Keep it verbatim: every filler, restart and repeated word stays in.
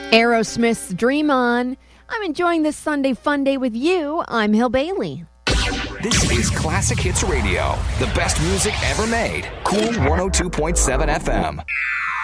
Aerosmith's Dream On. I'm enjoying this Sunday fun day with you. I'm Hill Bailey. This is Classic Hits Radio, the best music ever made. Cool one oh two point seven F M.